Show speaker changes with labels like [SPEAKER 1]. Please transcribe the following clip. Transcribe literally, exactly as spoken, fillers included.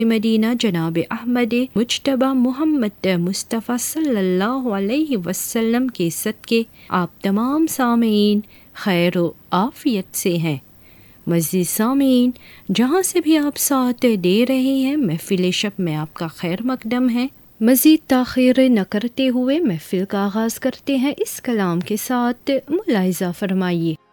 [SPEAKER 1] Medina जनाब अहमद मुज्तबा मोहम्मद मुस्तफ़ा सल्लल्लाहु अलैहि वसल्लम के सदके आप तमाम सामीन खैर व आफियत से हैं। मज़ीद सामीन, जहाँ से भी आप साथ दे रहे हैं, महफ़िल शब में आपका खैर मकदम है। मज़ीद ताख़ीर न करते हुए महफ़िल का आगाज़ करते हैं इस कलाम के साथ, मुलाहिज़ा फ़रमाइए।